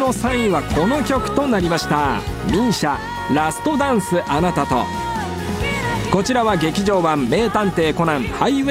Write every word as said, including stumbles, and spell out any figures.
のさんいはこの曲となりました。ミーシャ、ラストダンスあなたと。こちらは劇場版名探偵コナンハイウェイ